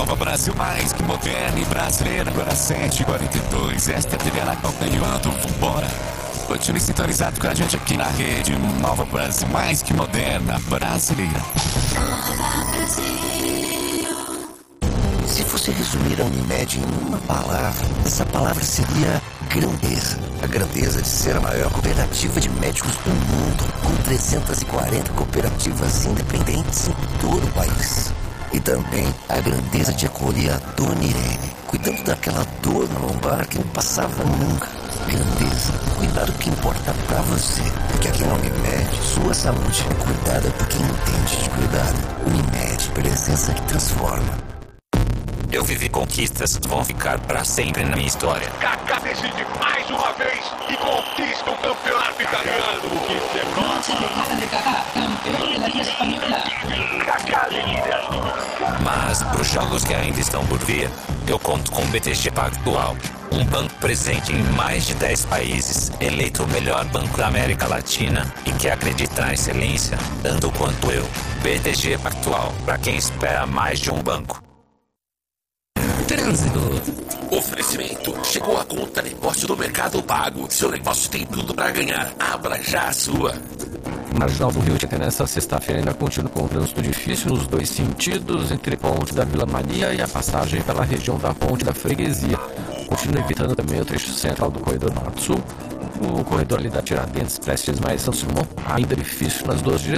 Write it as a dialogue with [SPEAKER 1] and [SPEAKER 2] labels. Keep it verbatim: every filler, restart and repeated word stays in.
[SPEAKER 1] Nova Brasil mais que moderna e brasileira. Agora sete e quarenta e dois. Esta é a T V Anacal ganhando. Vambora. Continue sintonizado com a gente aqui na rede Nova Brasil mais que moderna brasileira.
[SPEAKER 2] Se fosse resumir a Unimed em uma palavra, essa palavra seria grandeza. A grandeza de ser a maior cooperativa de médicos do mundo, com trezentas e quarenta cooperativas independentes em todo o país. E também a grandeza de acolher a Dona Irene, cuidando daquela dor na lombar que não passava nunca. Grandeza, cuidar do que importa pra você. Porque aqui na Unimed, sua saúde é cuidada por quem entende de cuidado. Unimed, presença que transforma.
[SPEAKER 1] Eu vivi conquistas que vão ficar pra sempre na minha história.
[SPEAKER 3] Kaká decide mais uma vez e conquista o campeonato italiano. O que você Kaká líder.
[SPEAKER 1] Mas pros jogos que ainda estão por vir, eu conto com o B T G Pactual. Um banco presente em mais de dez países, eleito o melhor banco da América Latina e que acredita na excelência, tanto quanto eu. B T G Pactual, pra quem espera mais de um banco.
[SPEAKER 4] Trânsito. Oferecimento. Chegou a conta negócio do Mercado Pago. Seu negócio tem tudo para ganhar. Abra já a sua.
[SPEAKER 5] Marginal do Rio Tietê nesta sexta-feira ainda continua com trânsito difícil nos dois sentidos, entre Ponte da Vila Maria e a passagem pela região da Ponte da Freguesia. Continua evitando também o trecho central do corredor norte-sul. O corredor ali da Tiradentes, Prestes mais São Simão, ainda difícil nas duas direções.